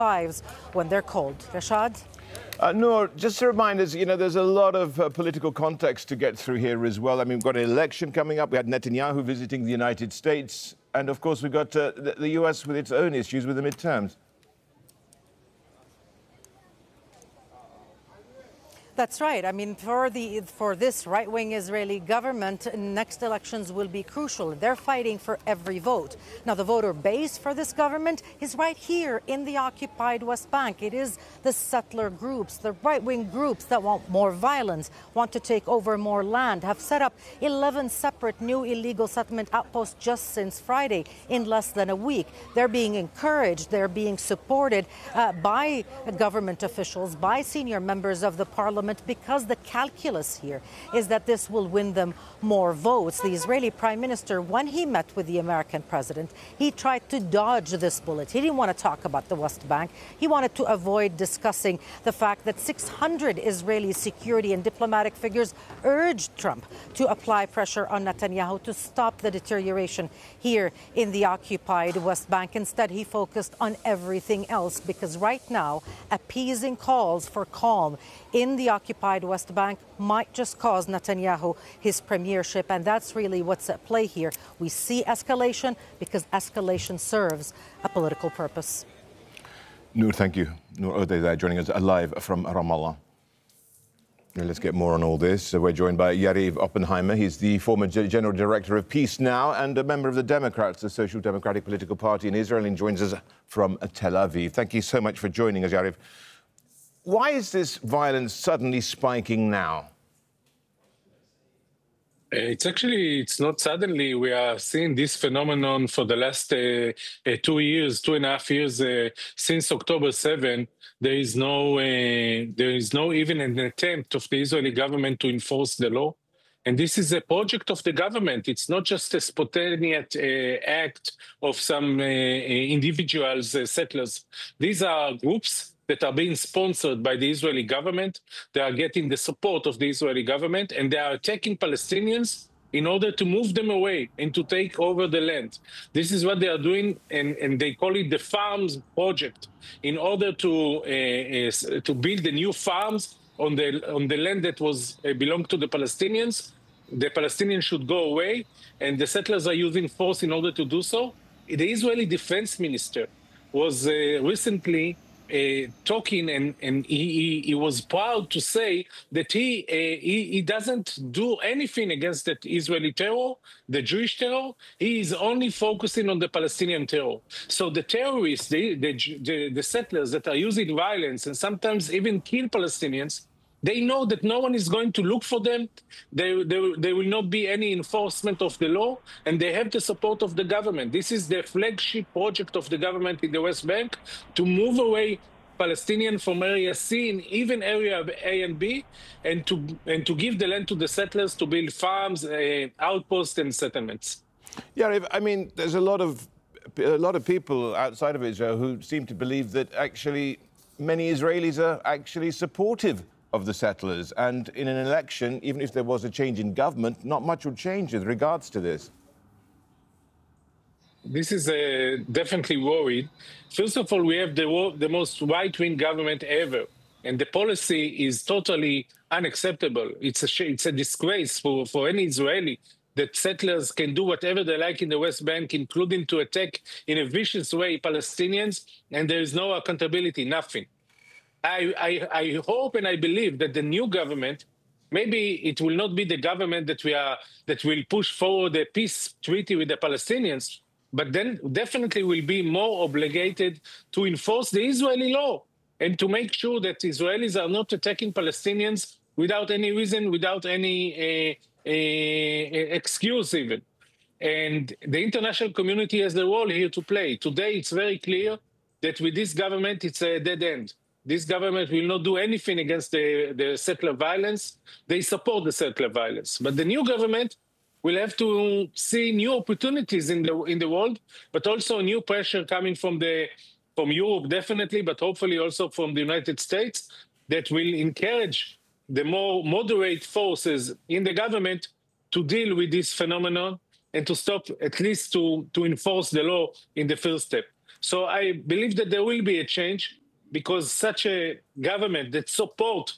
lives when they're cold. Rashad? Noor, just to remind us, there's a lot of political context to get through here as well. I mean, we've got an election coming up. We had Netanyahu visiting the United States. And, of course, we've got the US with its own issues with the midterms. That's right. I mean, for this right-wing Israeli government, next elections will be crucial. They're fighting for every vote. Now, the voter base for this government is right here in the occupied West Bank. It is the settler groups, the right-wing groups that want more violence, want to take over more land, have set up 11 separate new illegal settlement outposts just since Friday in less than a week. They're being encouraged, they're being supported by government officials, by senior members of the parliament, because the calculus here is that this will win them more votes. The Israeli prime minister, when he met with the American president, he tried to dodge this bullet. He didn't want to talk about the West Bank. He wanted to avoid discussing the fact that 600 Israeli security and diplomatic figures urged Trump to apply pressure on Netanyahu to stop the deterioration here in the occupied West Bank. Instead, he focused on everything else, because right now, appeasing calls for calm in the occupied West Bank might just cause Netanyahu his premiership, and that's really what's at play here. We see escalation because escalation serves a political purpose. Noor, thank you. Noor Odeh joining us live from Ramallah. Let's get more on all this. We're joined by Yariv Oppenheimer. He's the former General Director of Peace Now and a member of the Democrats, the Social Democratic Political Party in Israel, and joins us from Tel Aviv. Thank you so much for joining us, Yariv. Why is this violence suddenly spiking now? It's not suddenly. We are seeing this phenomenon for the last 2 years, 2.5 years, since October 7. There is no even an attempt of the Israeli government to enforce the law. And this is a project of the government. It's not just a spontaneous act of some individuals, settlers. These are groups that are being sponsored by the Israeli government. They are getting the support of the Israeli government, and they are attacking Palestinians in order to move them away and to take over the land. This is what they are doing, and they call it the Farms Project, in order to build the new farms on the land that was belonged to the Palestinians. The Palestinians should go away, and the settlers are using force in order to do so. The Israeli defense minister was recently talking, and he was proud to say that he doesn't do anything against the Israeli terror, the Jewish terror. He is only focusing on the Palestinian terror. So the terrorists, the settlers that are using violence and sometimes even kill Palestinians, they know that no one is going to look for them. There will not be any enforcement of the law, and they have the support of the government. This is the flagship project of the government in the West Bank, to move away Palestinian from Area C and even Area A and B, and to give the land to the settlers to build farms, outposts, and settlements. Yeah, I mean, there's a lot of people outside of Israel who seem to believe that actually many Israelis are actually supportive of the settlers, and in an election, even if there was a change in government, not much would change with regards to this. This is definitely worried. First of all, we have the most right-wing government ever, and the policy is totally unacceptable. It's a disgrace for any Israeli that settlers can do whatever they like in the West Bank, including to attack in a vicious way Palestinians, and there is no accountability, nothing. I hope and I believe that the new government, maybe it will not be the government that will push forward a peace treaty with the Palestinians, but then definitely will be more obligated to enforce the Israeli law and to make sure that Israelis are not attacking Palestinians without any reason, without any excuse even. And the international community has a role here to play. Today, it's very clear that with this government, it's a dead end. This government will not do anything against the settler violence. They support the settler violence. But the new government will have to see new opportunities in the world, but also new pressure coming from Europe, definitely, but hopefully also from the United States, that will encourage the more moderate forces in the government to deal with this phenomenon and to stop, at least to enforce the law in the first step. So I believe that there will be a change, because such a government that supports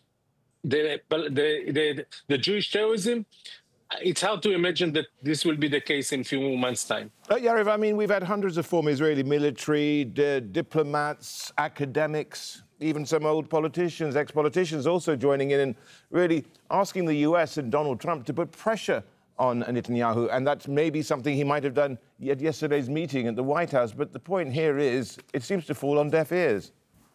the Jewish terrorism, it's hard to imagine that this will be the case in a few months' time. Yariv, I mean, we've had hundreds of former Israeli military, diplomats, academics, even some old politicians, ex-politicians also joining in and really asking the US and Donald Trump to put pressure on Netanyahu. And that's maybe something he might have done at yesterday's meeting at the White House. But the point here is it seems to fall on deaf ears.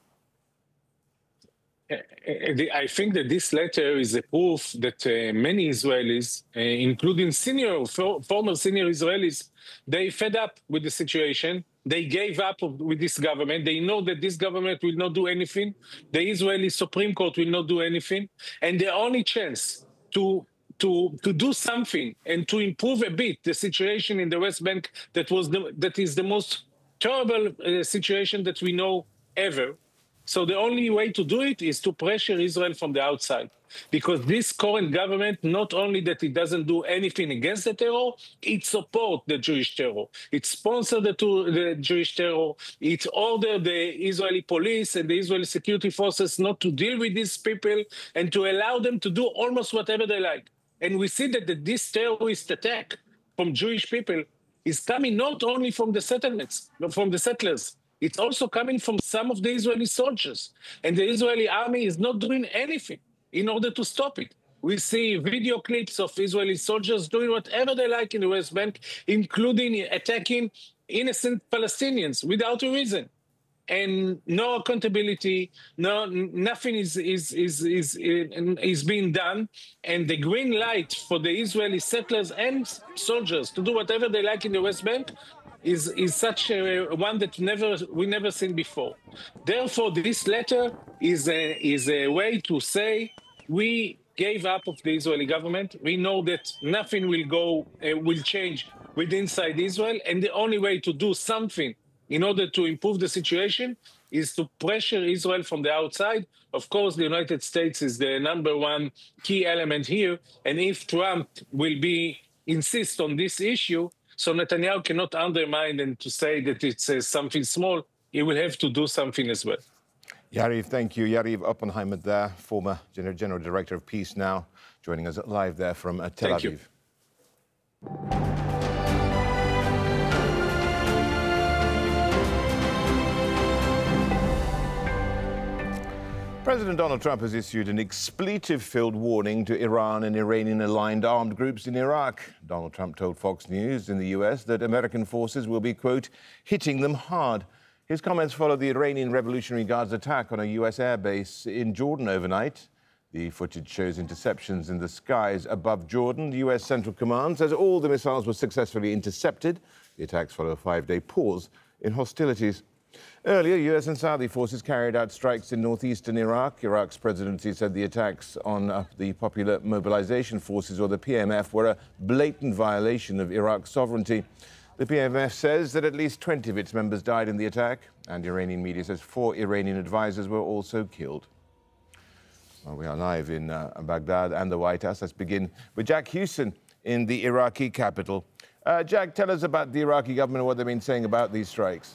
I think that this letter is a proof that many Israelis, including former senior Israelis, they fed up with the situation. They gave up with this government. They know that this government will not do anything. The Israeli Supreme Court will not do anything. And the only chance to do something and to improve a bit the situation in the West Bank, that is the most terrible situation that we know ever. So the only way to do it is to pressure Israel from the outside, because this current government, not only that it doesn't do anything against the terror, it supports the Jewish terror. It sponsors the Jewish terror. It orders the Israeli police and the Israeli security forces not to deal with these people and to allow them to do almost whatever they like. And we see that this terrorist attack from Jewish people is coming not only from the settlements, but from the settlers. It's also coming from some of the Israeli soldiers. And the Israeli army is not doing anything in order to stop it. We see video clips of Israeli soldiers doing whatever they like in the West Bank, including attacking innocent Palestinians without a reason. And no accountability, nothing is being done. And the green light for the Israeli settlers and soldiers to do whatever they like in the West Bank is such a one that we never seen before. Therefore, this letter is a way to say we gave up of the Israeli government. We know that nothing will change inside Israel, and the only way to do something in order to improve the situation is to pressure Israel from the outside. Of course, the United States is the #1 key element here, and if Trump will insist on this issue, so Netanyahu cannot undermine and to say that it's something small, he will have to do something as well. Yariv, thank you. Yariv Oppenheimer there, former General Director of Peace Now, joining us live there from Tel Aviv. You. President Donald Trump has issued an expletive-filled warning to Iran and Iranian-aligned armed groups in Iraq. Donald Trump told Fox News in the US that American forces will be, quote, hitting them hard. His comments follow the Iranian Revolutionary Guard's attack on a US airbase in Jordan overnight. The footage shows interceptions in the skies above Jordan. The US Central Command says all the missiles were successfully intercepted. The attacks follow a 5-day pause in hostilities. Earlier, US and Saudi forces carried out strikes in northeastern Iraq. Iraq's presidency said the attacks on the Popular Mobilization Forces, or the PMF, were a blatant violation of Iraq's sovereignty. The PMF says that at least 20 of its members died in the attack, and Iranian media says 4 Iranian advisors were also killed. Well, we are live in Baghdad and the White House. Let's begin with Jack Hewson in the Iraqi capital. Jack, tell us about the Iraqi government and what they've been saying about these strikes.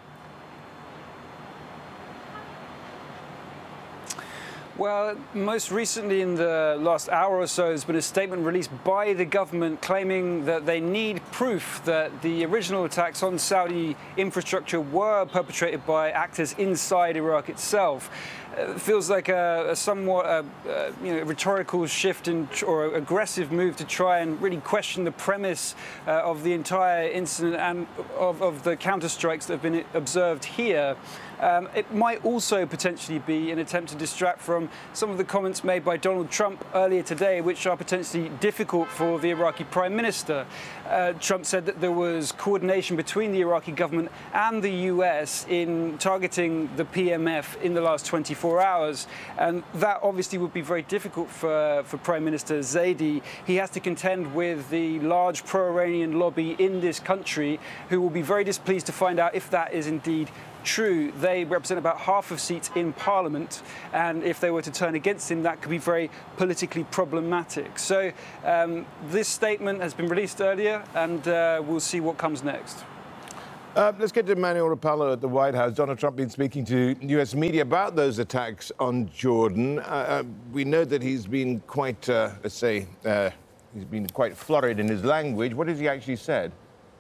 Well, most recently in the last hour or so, there's been a statement released by the government claiming that they need proof that the original attacks on Saudi infrastructure were perpetrated by actors inside Iraq itself. It feels like a somewhat rhetorical shift or aggressive move to try and really question the premise of the entire incident and of the counterstrikes that have been observed here. It might also potentially be an attempt to distract from some of the comments made by Donald Trump earlier today, which are potentially difficult for the Iraqi Prime Minister. Trump said that there was coordination between the Iraqi government and the US in targeting the PMF in the last 24 hours. And that obviously would be very difficult for Prime Minister Zaidi. He has to contend with the large pro-Iranian lobby in this country, who will be very displeased to find out if that is indeed true. They represent about half of seats in Parliament, and if they were to turn against him, that could be very politically problematic. So this statement has been released earlier, and we'll see what comes next. Let's get to Manuel Rapallo at the White House. Donald Trump been speaking to U.S. media about those attacks on Jordan. We know that he's been quite, he's been quite flurried in his language. What has he actually said?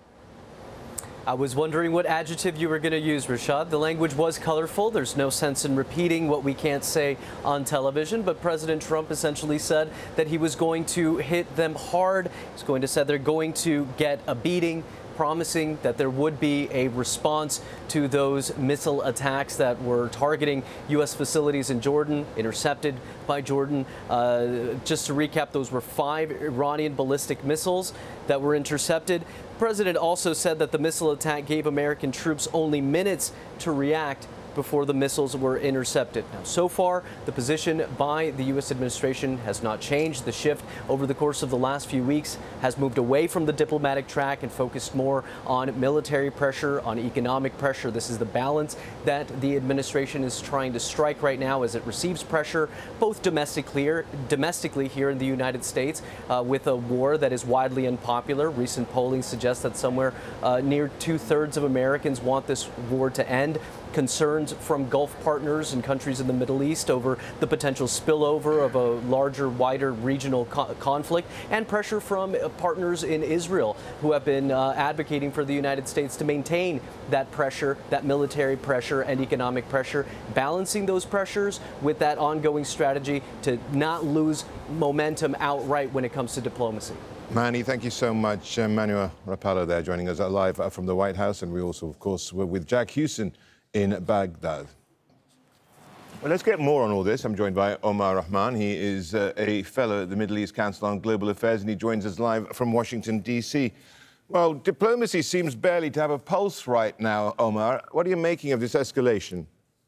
I was wondering what adjective you were going to use, Rashad. The language was colorful. There's no sense in repeating what we can't say on television. But President Trump essentially said that he was going to hit them hard. He's going to say they're going to get a beating, promising that there would be a response to those missile attacks that were targeting U.S. facilities in Jordan, intercepted by Jordan. Just to recap, those were 5 Iranian ballistic missiles that were intercepted. The president also said that the missile attack gave American troops only minutes to react before the missiles were intercepted. Now, so far, the position by the U.S. administration has not changed. The shift over the course of the last few weeks has moved away from the diplomatic track and focused more on military pressure, on economic pressure. This is the balance that the administration is trying to strike right now as it receives pressure, both domestically here in the United States, with a war that is widely unpopular. Recent polling suggests that somewhere near 2/3 of Americans want this war to end. Concerns from Gulf partners and countries in the Middle East over the potential spillover of a larger, wider regional conflict, and pressure from partners in Israel who have been advocating for the United States to maintain that pressure, that military pressure and economic pressure, balancing those pressures with that ongoing strategy to not lose momentum outright when it comes to diplomacy. Manny, thank you so much. Manuel Rapallo there joining us live from the White House. And we also, of course, were with Jack Hewson in Baghdad. Well, let's get more on all this. I'm joined by Omar Rahman. He is a fellow at the Middle East Council on Global Affairs, and he joins us live from Washington, D.C. Well, diplomacy seems barely to have a pulse right now, Omar. What are you making of this escalation?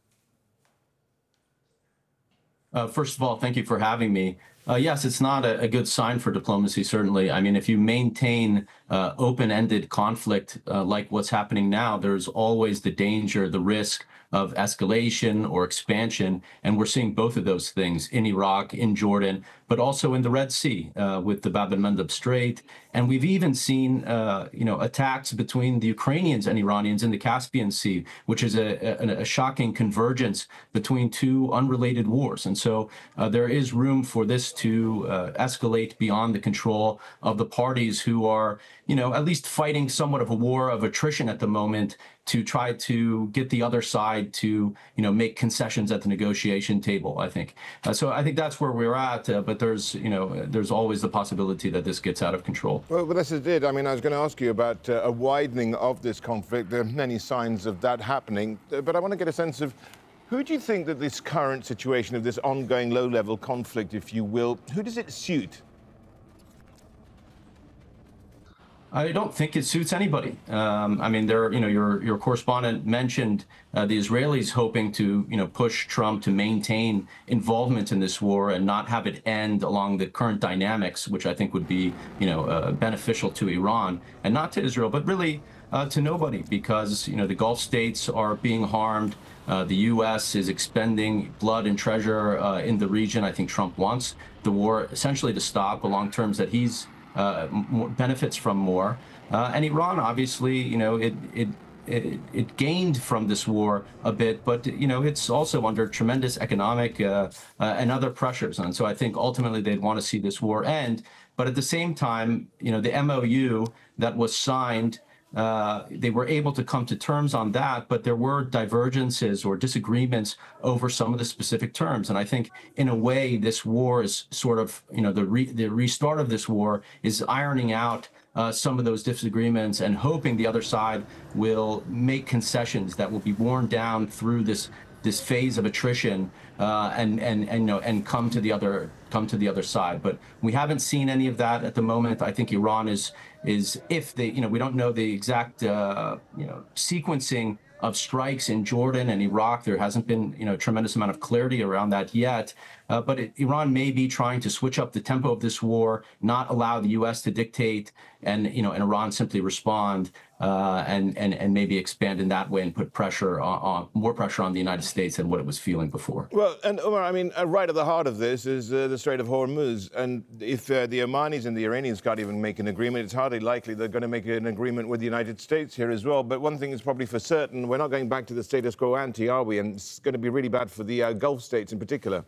First of all, thank you for having me. Yes, it's not a good sign for diplomacy, certainly. I mean, if you maintain open-ended conflict like what's happening now, there's always the danger, the risk of escalation or expansion. And we're seeing both of those things in Iraq, in Jordan, but also in the Red Sea with the Bab el-Mandeb Strait. And we've even seen, attacks between the Ukrainians and Iranians in the Caspian Sea, which is a shocking convergence between 2 unrelated wars. And so there is room for this to escalate beyond the control of the parties who are, at least fighting somewhat of a war of attrition at the moment to try to get the other side to, make concessions at the negotiation table, I think. So I think that's where we're at, but there's always the possibility that this gets out of control. Well, this is it. I mean, I was going to ask you about a widening of this conflict. There are many signs of that happening, but I want to get a sense of who do you think that this current situation of this ongoing low-level conflict, if you will, who does it suit? I don't think it suits anybody. I mean, your correspondent mentioned the Israelis hoping to, push Trump to maintain involvement in this war and not have it end along the current dynamics, which I think would be, beneficial to Iran and not to Israel, but really to nobody, because, the Gulf states are being harmed. The U.S. is expending blood and treasure in the region. I think Trump wants the war essentially to stop along terms that he's benefits from more, and Iran obviously, it gained from this war a bit, but it's also under tremendous economic and other pressures, and so I think ultimately they'd want to see this war end. But at the same time, the MOU that was signed, they were able to come to terms on that, but there were divergences or disagreements over some of the specific terms. And I think, in a way, this war is sort of, the restart of this war is ironing out some of those disagreements and hoping the other side will make concessions that will be worn down through this phase of attrition and come to the other side. But we haven't seen any of that at the moment. I think Iran is if they, we don't know the exact, sequencing of strikes in Jordan and Iraq. There hasn't been, a tremendous amount of clarity around that yet. But Iran may be trying to switch up the tempo of this war, not allow the U.S. to dictate, and Iran simply respond. and maybe expand in that way and put pressure on more pressure on the United States than what it was feeling before. Well, and Omar, I mean, right at the heart of this is the Strait of Hormuz. And if the Omanis and the Iranians can't even make an agreement, it's hardly likely they're going to make an agreement with the United States here as well. But one thing is probably for certain, we're not going back to the status quo ante, are we? And it's going to be really bad for the Gulf states in particular.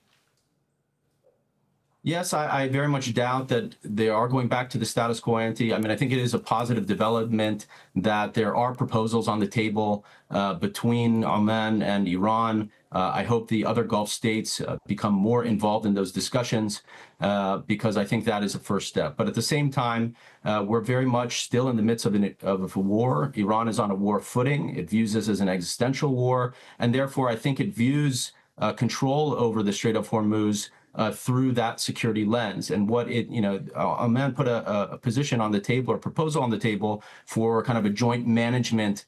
Yes, I very much doubt that they are going back to the status quo ante. I mean, I think it is a positive development that there are proposals on the table between Oman and Iran. I hope the other Gulf states become more involved in those discussions because I think that is a first step. But at the same time, we're very much still in the midst of a war. Iran is on a war footing. It views this as an existential war. And therefore, I think it views control over the Strait of Hormuz through that security lens. And what it, Oman put a position on the table, or proposal on the table for kind of a joint management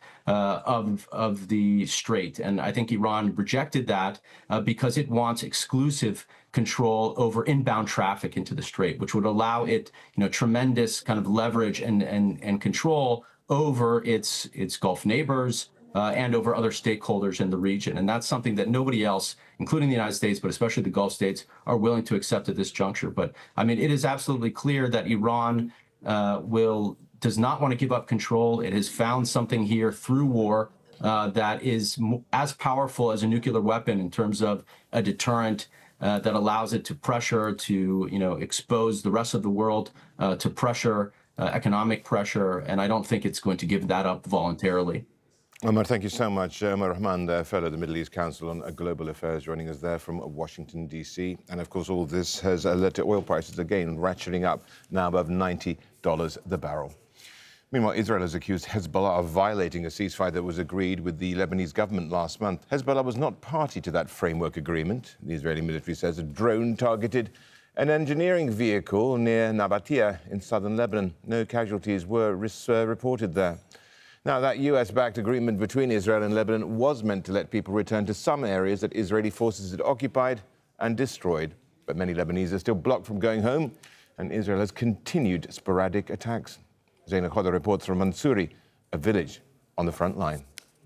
of the strait. And I think Iran rejected that because it wants exclusive control over inbound traffic into the strait, which would allow it, tremendous kind of leverage and control over its Gulf neighbors, and over other stakeholders in the region. And that's something that nobody else, including the United States, but especially the Gulf states, are willing to accept at this juncture. But I mean, it is absolutely clear that Iran does not want to give up control. It has found something here through war that is as powerful as a nuclear weapon in terms of a deterrent that allows it to pressure, to expose the rest of the world to pressure, economic pressure. And I don't think it's going to give that up voluntarily. Omar, thank you so much. Omar Rahman, fellow of the Middle East Council on Global Affairs, joining us there from Washington, D.C. And of course, all this has led to oil prices again ratcheting up, now above $90 the barrel. Meanwhile, Israel has accused Hezbollah of violating a ceasefire that was agreed with the Lebanese government last month. Hezbollah was not party to that framework agreement. The Israeli military says a drone targeted an engineering vehicle near Nabatia in southern Lebanon. No casualties were reported there. Now, that US-backed agreement between Israel and Lebanon was meant to let people return to some areas that Israeli forces had occupied and destroyed. But many Lebanese are still blocked from going home, and Israel has continued sporadic attacks. Zaina Khoda reports from Mansouri, a village on the front line.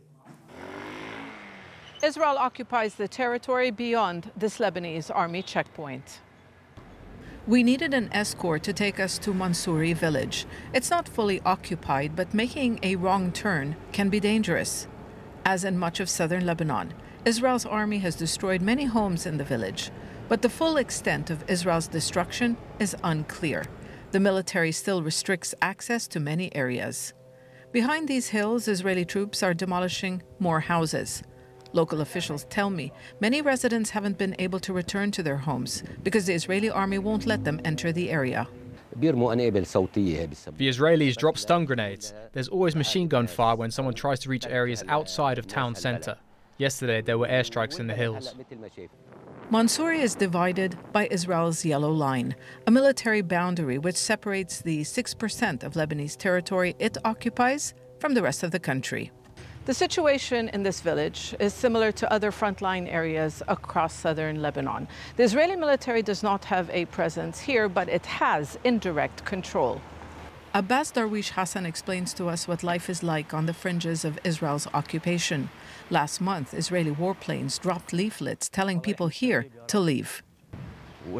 Israel occupies the territory beyond this Lebanese army checkpoint. We needed an escort to take us to Mansouri village. It's not fully occupied, but making a wrong turn can be dangerous. As in much of southern Lebanon, Israel's army has destroyed many homes in the village. But the full extent of Israel's destruction is unclear. The military still restricts access to many areas. Behind these hills, Israeli troops are demolishing more houses. Local officials tell me many residents haven't been able to return to their homes because the Israeli army won't let them enter the area. The Israelis drop stun grenades. There's always machine gun fire when someone tries to reach areas outside of town center. Yesterday, there were airstrikes in the hills. Mansouri is divided by Israel's Yellow Line, a military boundary which separates the 6% of Lebanese territory it occupies from the rest of the country. The situation in this village is similar to other frontline areas across southern Lebanon. The Israeli military does not have a presence here, but it has indirect control. Abbas Darwish Hassan explains to us what life is like on the fringes of Israel's occupation. Last month, Israeli warplanes dropped leaflets telling people here to leave. The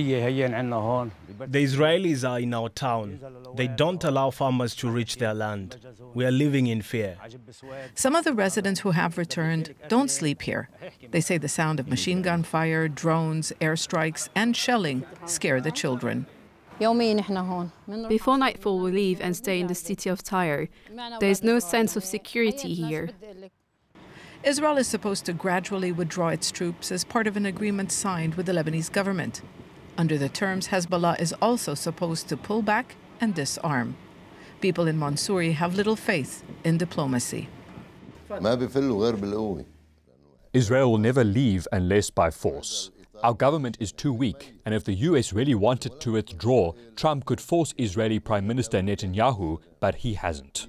Israelis are in our town. They don't allow farmers to reach their land. We are living in fear. Some of the residents who have returned don't sleep here. They say the sound of machine gun fire, drones, airstrikes, and shelling scare the children. Before nightfall, we leave and stay in the city of Tyre. There is no sense of security here. Israel is supposed to gradually withdraw its troops as part of an agreement signed with the Lebanese government. Under the terms, Hezbollah is also supposed to pull back and disarm. People in Mansouri have little faith in diplomacy. Israel will never leave unless by force. Our government is too weak, and if the US really wanted to withdraw, Trump could force Israeli Prime Minister Netanyahu, but he hasn't.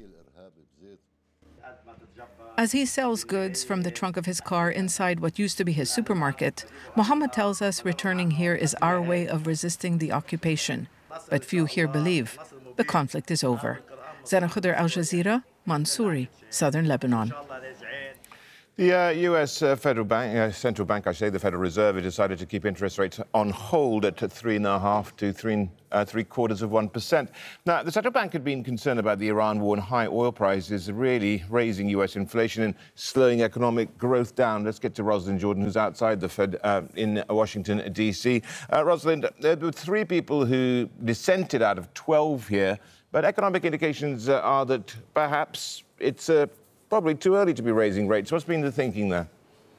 As he sells goods from the trunk of his car inside what used to be his supermarket, Mohammed tells us returning here is our way of resisting the occupation. But few here believe the conflict is over. Zara Khuder, Al Jazeera, Mansouri, Southern Lebanon. The U.S. Federal Bank, Central Bank, I say, the Federal Reserve, has decided to keep interest rates on hold at 3.5 to 3.75%. Now, the Central Bank had been concerned about the Iran war and high oil prices really raising U.S. inflation and slowing economic growth down. Let's get to Rosalind Jordan, who's outside the Fed in Washington, D.C. Rosalind, there were 3 people who dissented out of 12 here, but economic indications are that perhaps it's probably too early to be raising rates. What's been the thinking there?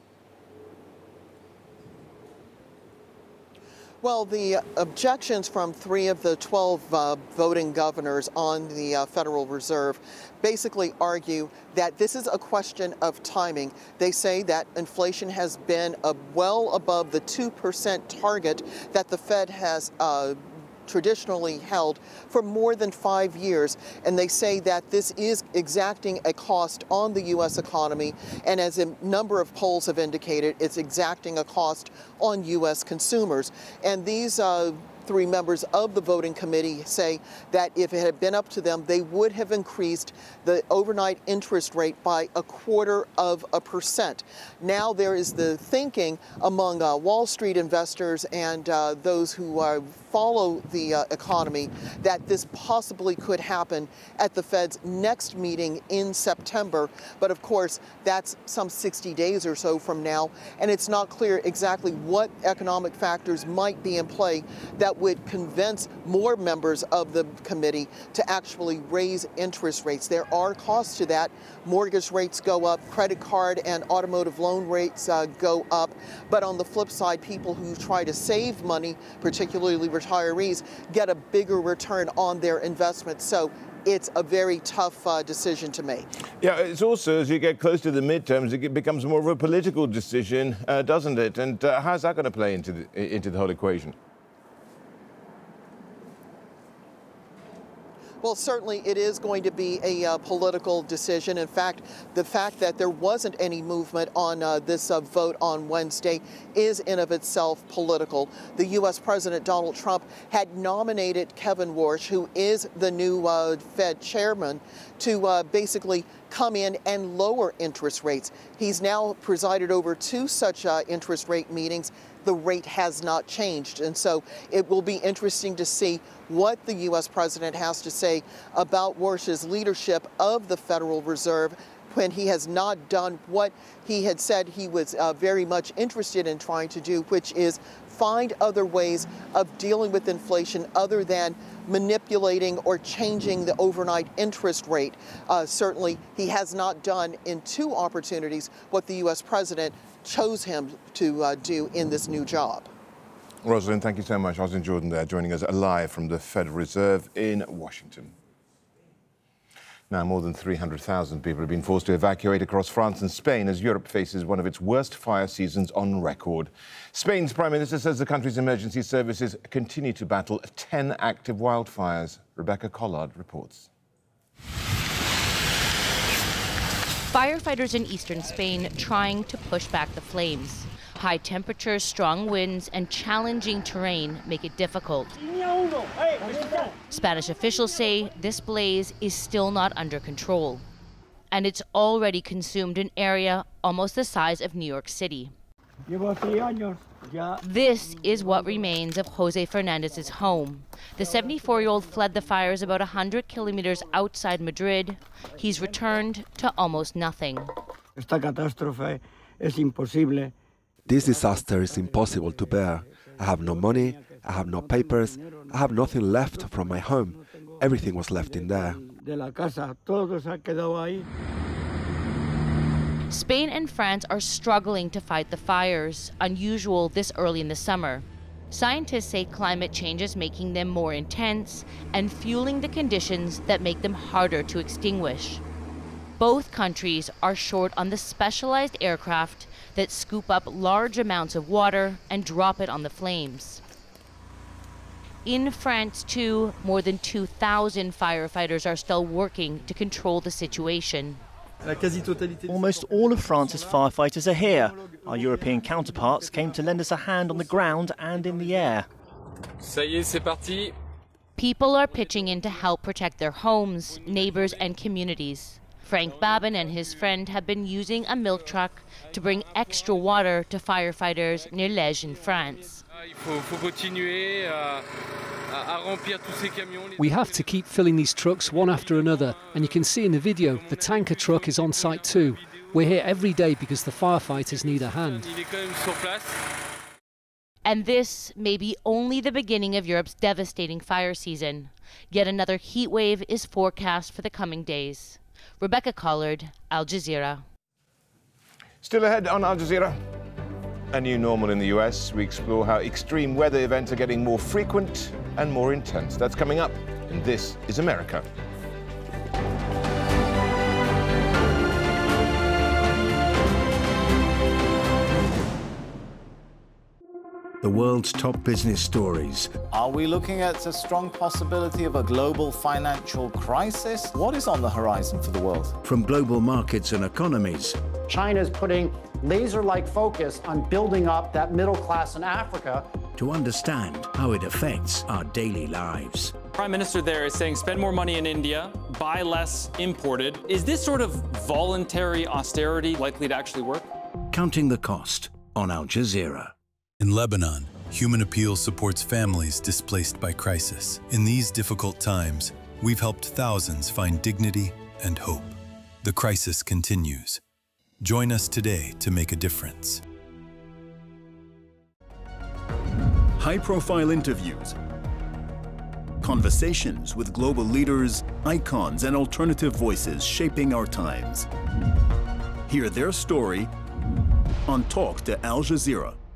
Well, the objections from 3 of the 12 voting governors on the Federal Reserve basically argue that this is a question of timing. They say that inflation has been well above the 2% target that the Fed has traditionally held for more than 5 years. And they say that this is exacting a cost on the U.S. economy. And as a number of polls have indicated, it's exacting a cost on U.S. consumers. And these 3 members of the voting committee say that if it had been up to them, they would have increased the overnight interest rate by 0.25%. Now there is the thinking among Wall Street investors and those who follow the economy that this possibly could happen at the Fed's next meeting in September. But of course, that's some 60 days or so from now, and it's not clear exactly what economic factors might be in play that would convince more members of the committee to actually raise interest rates. There are costs to that. Mortgage rates go up, credit card and automotive loan rates go up. But on the flip side, people who try to save money, particularly retirees, get a bigger return on their investment. So it's a very tough decision to make. Yeah, it's also, as you get close to the midterms, it becomes more of a political decision, doesn't it? And how's that going to play into the whole equation? Well, certainly it is going to be a political decision. In fact, the fact that there wasn't any movement on this vote on Wednesday is in of itself political. The U.S. President Donald Trump had nominated Kevin Warsh, who is the new Fed chairman, to basically come in and lower interest rates. He's now presided over 2 such interest rate meetings. The rate has not changed. And so it will be interesting to see what the U.S. president has to say about Warsh's leadership of the Federal Reserve when he has not done what he had said he was very much interested in trying to do, which is find other ways of dealing with inflation other than manipulating or changing the overnight interest rate. Certainly, he has not done in 2 opportunities what the U.S. president chose him to do in this new job. Rosalind, thank you so much. Rosalind Jordan there, joining us live from the Federal Reserve in Washington. Now, more than 300,000 people have been forced to evacuate across France and Spain as Europe faces one of its worst fire seasons on record. Spain's Prime Minister says the country's emergency services continue to battle 10 active wildfires. Rebecca Collard reports. Firefighters in eastern Spain trying to push back the flames. High temperatures, strong winds, and challenging terrain make it difficult. Spanish officials say this blaze is still not under control, and it's already consumed an area almost the size of New York City. This is what remains of Jose Fernandez's home. The 74-year-old fled the fires about 100 kilometers outside Madrid. He's returned to almost nothing. This disaster is impossible to bear. I have no money, I have no papers, I have nothing left from my home. Everything was left in there. Spain and France are struggling to fight the fires, unusual this early in the summer. Scientists say climate change is making them more intense and fueling the conditions that make them harder to extinguish. Both countries are short on the specialized aircraft that scoop up large amounts of water and drop it on the flames. In France, too, more than 2,000 firefighters are still working to control the situation. Almost all of France's firefighters are here. Our European counterparts came to lend us a hand on the ground and in the air. Ça y est, c'est parti. People are pitching in to help protect their homes, neighbors, and communities. Frank Babin and his friend have been using a milk truck to bring extra water to firefighters near Liège in France. We have to keep filling these trucks one after another, and you can see in the video the tanker truck is on site too. We're here every day because the firefighters need a hand. And this may be only the beginning of Europe's devastating fire season. Yet another heat wave is forecast for the coming days. Rebecca Collard, Al Jazeera. Still ahead on Al Jazeera. A new normal in the US. We explore how extreme weather events are getting more frequent and more intense. That's coming up, and this is America. The world's top business stories. Are we looking at a strong possibility of a global financial crisis? What is on the horizon for the world? From global markets and economies. China's putting laser-like focus on building up that middle class in Africa. To understand how it affects our daily lives. Prime Minister there is saying spend more money in India, buy less imported. Is this sort of voluntary austerity likely to actually work? Counting the cost on Al Jazeera. In Lebanon, Human Appeal supports families displaced by crisis. In these difficult times, we've helped thousands find dignity and hope. The crisis continues. Join us today to make a difference. High-profile interviews, conversations with global leaders, icons, and alternative voices shaping our times. Hear their story on Talk to Al Jazeera.